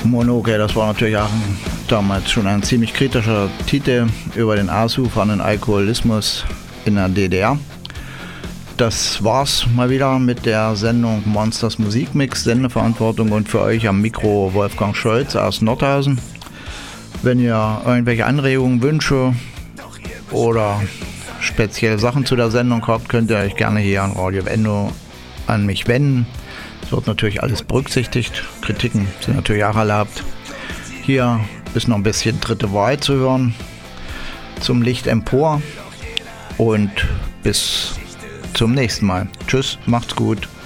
Monoke, das war natürlich auch damals schon ein ziemlich kritischer Titel über den ausufernden Alkoholismus in der DDR. Das war's mal wieder mit der Sendung Monsters Musikmix, Sendeverantwortung und für euch am Mikro Wolfgang Scholz aus Nordhausen. Wenn ihr irgendwelche Anregungen, Wünsche oder spezielle Sachen zu der Sendung habt, könnt ihr euch gerne hier an Radio Endo an mich wenden. Es wird natürlich alles berücksichtigt. Kritiken sind natürlich auch erlaubt. Hier ist noch ein bisschen dritte Wahl zu hören zum Licht empor und bis zum nächsten Mal. Tschüss, macht's gut.